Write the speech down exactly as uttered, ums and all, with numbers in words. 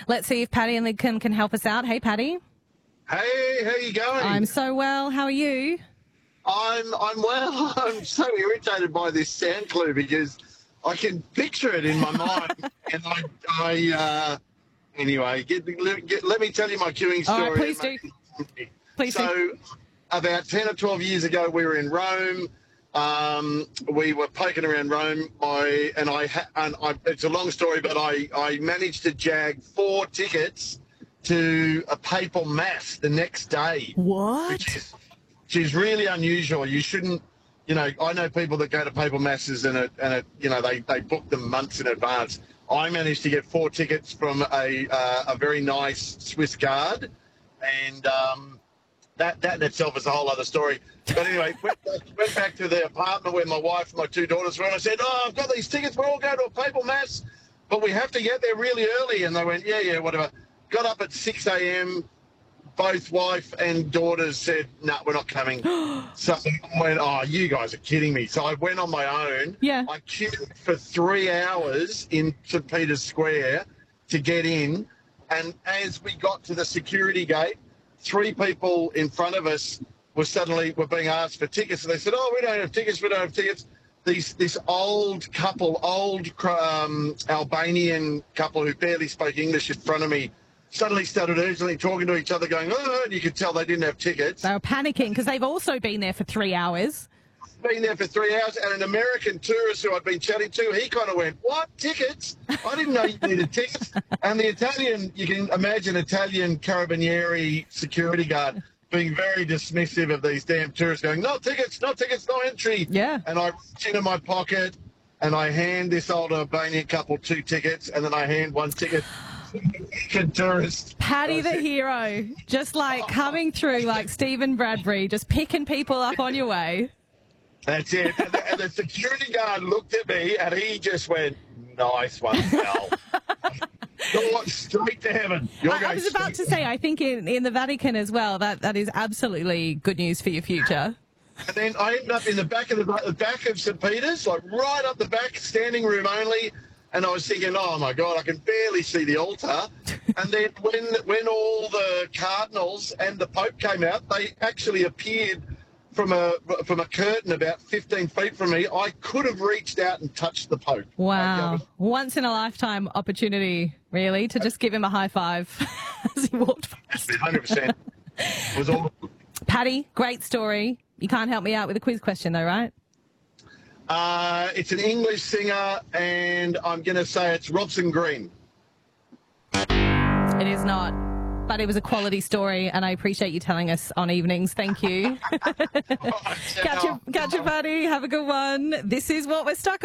Let's see if Patty and Lincoln can help us out. Hey, Patty. Hey, how you going? I'm so well. How are you? I'm I'm well. I'm so irritated by this sound clue because I can picture it in my mind, and I, I uh, anyway. Get, get, let me tell you my queuing story. All right, please do. Please so, do. about ten or twelve years ago, we were in Rome. Um, we were poking around Rome. I and I ha- and I. It's a long story, but I I managed to jag four tickets to a papal mass the next day. What? Which is, which is really unusual. You shouldn't, you know, I know people that go to papal masses and, it, and it, you know, they, they book them months in advance. I managed to get four tickets from a uh, a very nice Swiss guard, and um, that, that in itself is a whole other story. But anyway, went back, went back to the apartment where my wife and my two daughters were, and I said, oh, I've got these tickets. We're all going to a papal mass, but we have to get there really early. And they went, yeah, yeah, whatever. Got up at six a.m., both wife and daughters said, no, nah, we're not coming. So I went, oh, you guys are kidding me. So I went on my own. Yeah. I queued for three hours in St Peter's Square to get in. And as we got to the security gate, three people in front of us were suddenly were being asked for tickets. And they said, oh, we don't have tickets, we don't have tickets. These, this old couple, old um, Albanian couple who barely spoke English in front of me, suddenly started urgently talking to each other, going, oh, and you could tell they didn't have tickets. They were panicking because they've also been there for three hours. Been there for three hours, and an American tourist who I'd been chatting to, he kind of went, what, tickets? I didn't know you needed tickets. And the Italian, you can imagine Italian Carabinieri security guard being very dismissive of these damn tourists, going, no tickets, no tickets, no entry. Yeah. And I reach into my pocket, and I hand this old Albanian couple two tickets, and then I hand one ticket to tourist. Patty the hero, just like coming through like Stephen Bradbury, just picking people up on your way. That's it. And the, and the security guard looked at me and he just went, nice one, pal. You're straight to heaven. You're I, I was about to say, I think in, in the Vatican as well, that, that is absolutely good news for your future. And then I ended up in the back of the, the back of St Peter's, like right up the back, standing room only. And I was thinking, oh, my God, I can barely see the altar. And then when when all the cardinals and the Pope came out, they actually appeared from a from a curtain about fifteen feet from me. I could have reached out and touched the Pope. Wow. Like, once-in-a-lifetime opportunity, really, to just give him a high five as he walked past. one hundred percent. It was all... Patty, great story. You can't help me out with a quiz question, though, right? Uh, it's an English singer, and I'm going to say it's Robson Green. It is not, but it was a quality story, and I appreciate you telling us on evenings. Thank you. catch you, catch you, Patty. Have a good one. This is what we're stuck on.